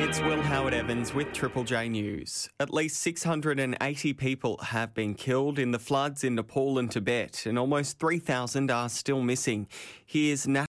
It's Will Howard Evans with Triple J News. At least 680 people have been killed in the floods in Nepal and Tibet, and almost 3,000 are still missing. Here's